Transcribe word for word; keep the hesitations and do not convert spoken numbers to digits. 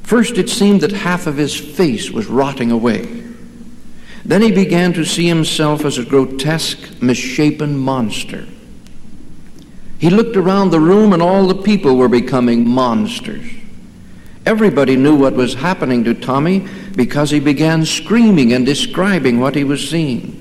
First, it seemed that half of his face was rotting away. Then he began to see himself as a grotesque, misshapen monster. He looked around the room, and all the people were becoming monsters. Everybody knew what was happening to Tommy because he began screaming and describing what he was seeing.